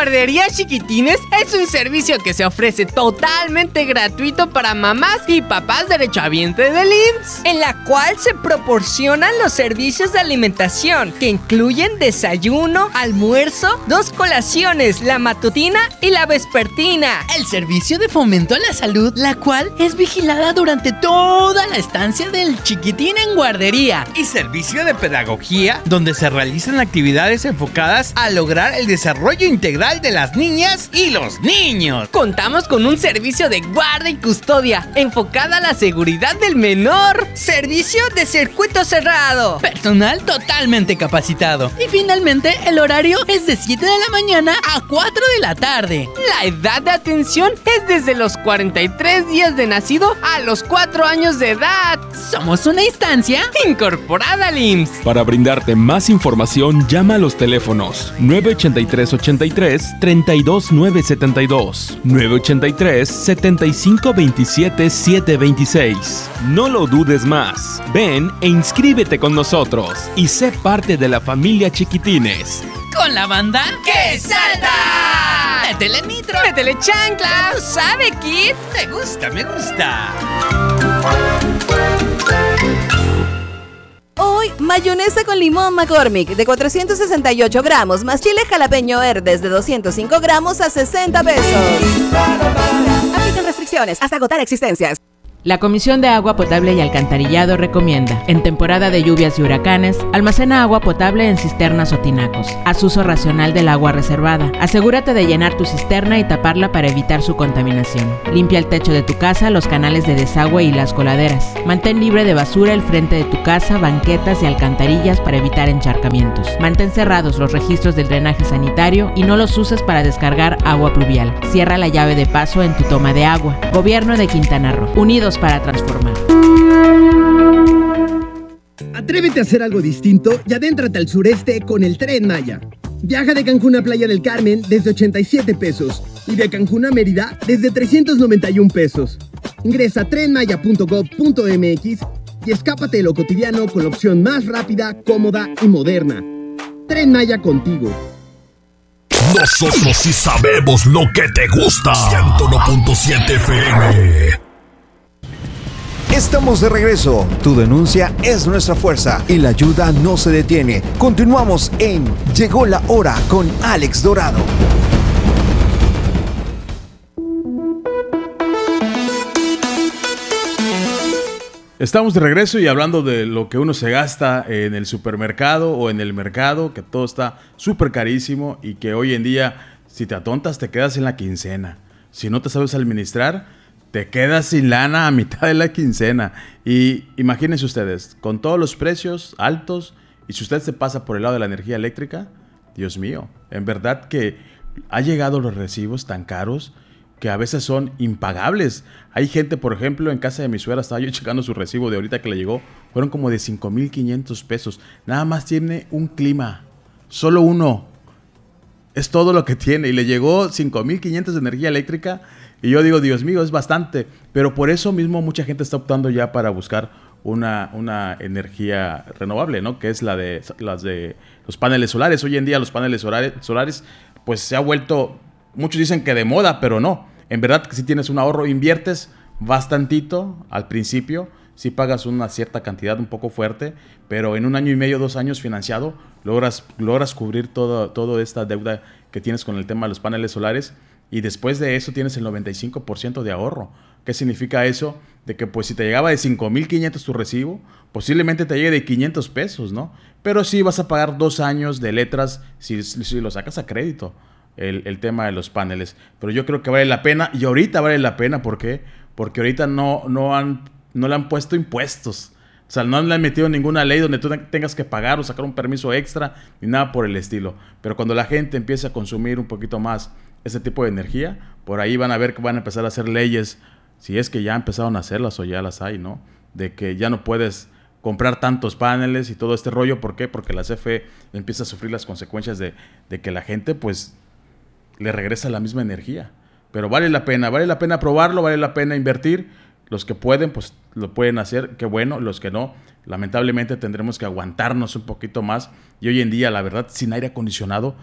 Guardería Chiquitines es un servicio que se ofrece totalmente gratuito para mamás y papás derechohabientes del IMSS, en la cual se proporcionan los servicios de alimentación que incluyen desayuno, almuerzo, 2 colaciones, la matutina y la vespertina. El servicio de fomento a la salud, la cual es vigilada durante toda la estancia del chiquitín en guardería. Y servicio de pedagogía, donde se realizan actividades enfocadas a lograr el desarrollo integral de las niñas y los niños. Contamos con un servicio de guarda y custodia enfocada a la seguridad del menor. Servicio de circuito cerrado. Personal totalmente capacitado. Y finalmente, el horario es de 7 de la mañana a 4 de la tarde. La edad de atención es desde los 43 días de nacido a los 4 años de edad. Somos una instancia incorporada al IMSS. Para brindarte más información, llama a los teléfonos 983-83-32972, 983-7527-726. No lo dudes más. Ven e inscríbete con nosotros y sé parte de la familia Chiquitines. Con la banda ¡Que salta! ¡Métele nitro! ¡Métele chancla! ¿Tú sabes, Kid? Me gusta, me gusta. Hoy, mayonesa con limón McCormick de 468 gramos más chile jalapeño Herdes de 205 gramos a 60 pesos. Aplican restricciones hasta agotar existencias. La Comisión de Agua Potable y Alcantarillado recomienda, en temporada de lluvias y huracanes, almacena agua potable en cisternas o tinacos. Haz uso racional del agua reservada. Asegúrate de llenar tu cisterna y taparla para evitar su contaminación. Limpia el techo de tu casa, los canales de desagüe y las coladeras. Mantén libre de basura el frente de tu casa, banquetas y alcantarillas para evitar encharcamientos. Mantén cerrados los registros del drenaje sanitario y no los uses para descargar agua pluvial. Cierra la llave de paso en tu toma de agua. Gobierno de Quintana Roo. Unidos para transformar. Atrévete a hacer algo distinto y adéntrate al sureste con el Tren Maya. Viaja de Cancún a Playa del Carmen desde 87 pesos y de Cancún a Mérida desde 391 pesos. Ingresa a trenmaya.gov.mx y escápate de lo cotidiano con la opción más rápida, cómoda y moderna. Tren Maya contigo. Nosotros sí sabemos lo que te gusta. 101.7 FM. Estamos de regreso. Tu denuncia es nuestra fuerza y la ayuda no se detiene. Continuamos en Llegó la Hora con Alex Dorado. Estamos de regreso y hablando de lo que uno se gasta en el supermercado o en el mercado, que todo está súper carísimo y que hoy en día, si te atontas, te quedas en la quincena. Si no te sabes administrar, te quedas sin lana a mitad de la quincena. Y imagínense ustedes, con todos los precios altos, y si usted se pasa por el lado de la energía eléctrica, Dios mío, en verdad que ha llegado los recibos tan caros que a veces son impagables. Hay gente, por ejemplo, en casa de mi suegra, estaba yo checando su recibo de ahorita que le llegó, fueron como de 5,500 pesos. Nada más tiene un clima, solo uno. Es todo lo que tiene y le llegó 5,500 de energía eléctrica. Y yo digo, Dios mío, es bastante. Pero por eso mismo mucha gente está optando ya para buscar una energía renovable, ¿no? Que es las de los paneles solares. Hoy en día los paneles solares pues se ha vuelto, muchos dicen que de moda, pero no. En verdad que si tienes un ahorro, inviertes bastantito al principio, si pagas una cierta cantidad un poco fuerte, pero en 1 año y medio, 2 años financiado, logras cubrir toda esta deuda que tienes con el tema de los paneles solares. Y después de eso tienes el 95% de ahorro. ¿Qué significa eso? De que pues si te llegaba de 5,500 tu recibo, posiblemente te llegue de 500 pesos, ¿no? Pero sí vas a pagar 2 años de letras si lo sacas a crédito, el tema de los paneles. Pero yo creo que vale la pena, y ahorita vale la pena. ¿Por qué? Porque ahorita no le han puesto impuestos. O sea, no le han metido ninguna ley donde tú tengas que pagar o sacar un permiso extra, ni nada por el estilo. Pero cuando la gente empiece a consumir un poquito más ese tipo de energía, por ahí van a ver que van a empezar a hacer leyes, si es que ya empezaron a hacerlas o ya las hay, ¿no? De que ya no puedes comprar tantos paneles y todo este rollo. ¿Por qué? Porque la CFE empieza a sufrir las consecuencias de que la gente pues le regresa la misma energía. Pero vale la pena probarlo, vale la pena invertir. Los que pueden, pues lo pueden hacer, qué bueno. Los que no, lamentablemente tendremos que aguantarnos un poquito más. Y hoy en día, la verdad, sin aire acondicionado,